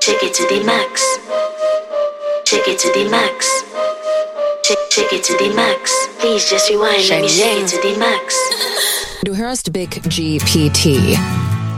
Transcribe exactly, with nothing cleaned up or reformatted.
shake it to the max. Shake it to the max. Shake, shake it to the max. Please just rewind, let me shake it to the max. Du hörst Big G P T.